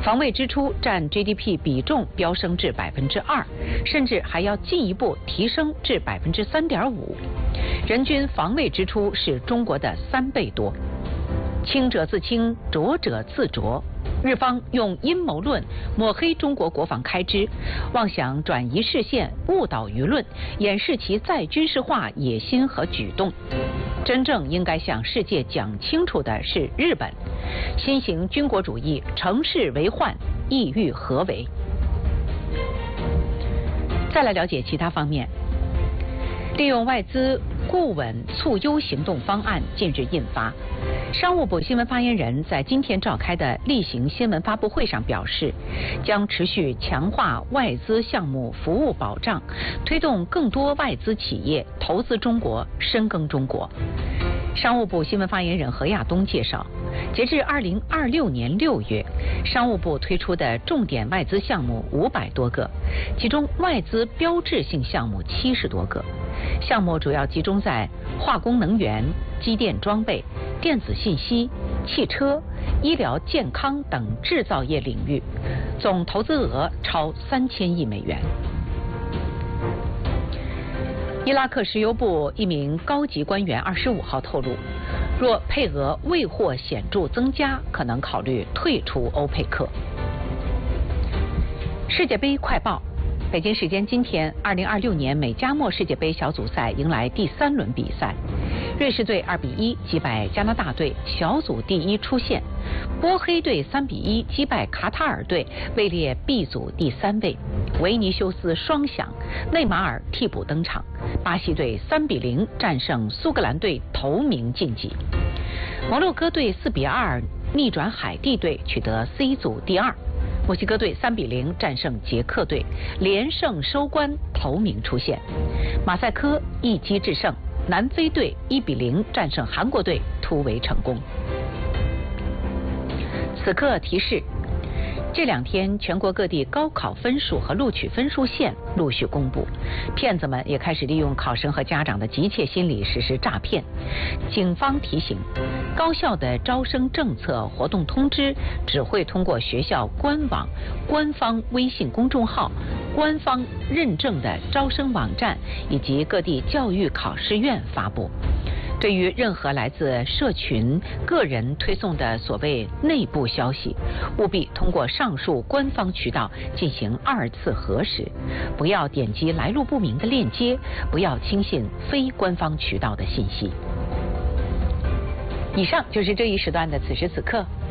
防卫支出占 GDP 比重飙升至2%，甚至还要进一步提升至3.5%。人均防卫支出是中国的3倍多。清者自清，浊者自浊。日方用阴谋论抹黑中国国防开支，妄想转移视线、误导舆论，掩饰其再军事化野心和举动。真正应该向世界讲清楚的是日本，新型军国主义乘势为患，意欲何为？再来了解其他方面。利用外资固稳促优行动方案近日印发。商务部新闻发言人在今天召开的例行新闻发布会上表示，将持续强化外资项目服务保障，推动更多外资企业投资中国、深耕中国。商务部新闻发言人何亚东介绍，截至2026年6月，商务部推出的重点外资项目500多个，其中外资标志性项目70多个。项目主要集中在化工能源、机电装备、电子信息、汽车、医疗健康等制造业领域，总投资额超3000亿美元。伊拉克石油部一名高级官员25号透露，若配额未获显著增加，可能考虑退出欧佩克。世界杯快报。北京时间今天，2026年美加墨世界杯小组赛迎来第3轮比赛，瑞士队2比1击败加拿大队，小组第1出线；波黑队3比1击败卡塔尔队，位列 B 组第3位。维尼修斯双响，内马尔替补登场。巴西队3比0战胜苏格兰队，头名晋级。摩洛哥队4比2逆转海地队，取得 C 组第2。墨西哥队3比0战胜捷克队，连胜收官，头名出现。马赛克一击制胜，南非队1比0战胜韩国队，突围成功。此刻提示：这2天，全国各地高考分数和录取分数线陆续公布，骗子们也开始利用考生和家长的急切心理实施诈骗。警方提醒，高校的招生政策活动通知只会通过学校官网、官方微信公众号、官方认证的招生网站以及各地教育考试院发布。对于任何来自社群、个人推送的所谓内部消息，务必通过上述官方渠道进行2次核实，不要点击来路不明的链接，不要轻信非官方渠道的信息。以上就是这一时段的此时此刻，